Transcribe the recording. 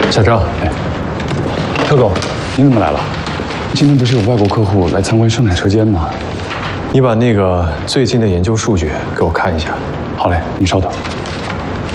小张，特总， 你怎么来了？今天不是有外国客户来参观生产车间吗？ 你把那个最近的研究数据给我看一下。 好嘞，你稍等。